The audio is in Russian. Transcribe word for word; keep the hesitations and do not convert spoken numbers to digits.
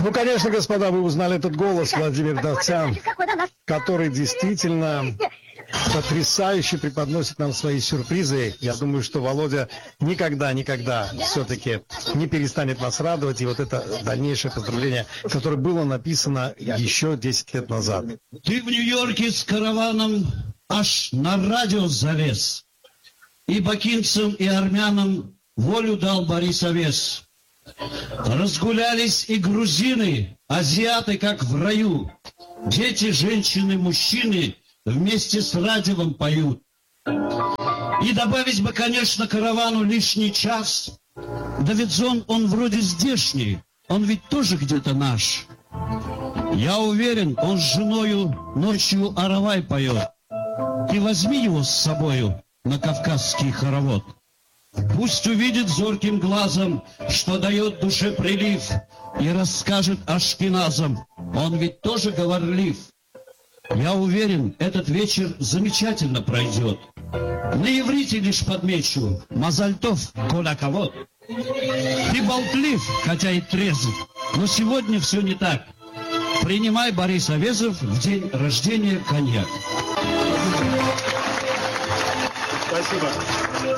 Ну, конечно, господа, вы узнали этот голос Владимира Давтян, который действительно потрясающе преподносит нам свои сюрпризы. Я думаю, что Володя никогда-никогда все-таки не перестанет нас радовать. И вот это дальнейшее поздравление, которое было написано еще десять лет назад. Ты в Нью-Йорке с караваном аж на радио залез. И бакинцам, и армянам волю дал Борисовец. Разгулялись и грузины, азиаты как в раю. Дети, женщины, мужчины вместе с радиом поют. И добавить бы, конечно, каравану лишний час. Да ведь он, он вроде здешний, он ведь тоже где-то наш. Я уверен, он с женою ночью аравай поет. Ты возьми его с собою на кавказский хоровод. Пусть увидит зорким глазом, что дает душе прилив, и расскажет ашкеназам, он ведь тоже говорлив. Я уверен, этот вечер замечательно пройдет. На иврите лишь подмечу: Мазальтов, коляковод. Ты болтлив, хотя и трезв, но сегодня все не так. Принимай, Борис Овезов, в день рождения коньяк. Спасибо.